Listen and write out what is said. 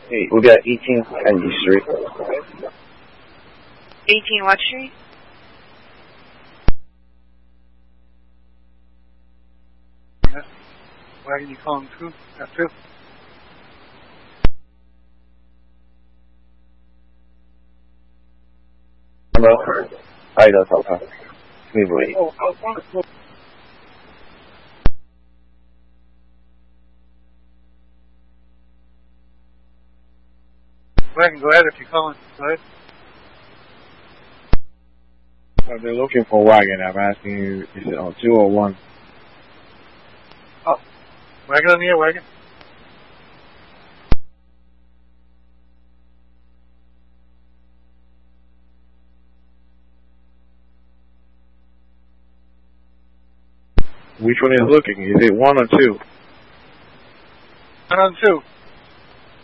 Hey, we got 18 Kennedy Street. 18 what street? Wagon, you calling through? F2? Hello? Hi, that's Alpha. Cleveland. Wagon, go ahead if you're calling. Go ahead. They're looking for Wagon. I'm asking you, is it on 2 or 1? Oh. Wagon on the air, Wagon. Which one is looking? Is it 1 or 2? 1 on 2.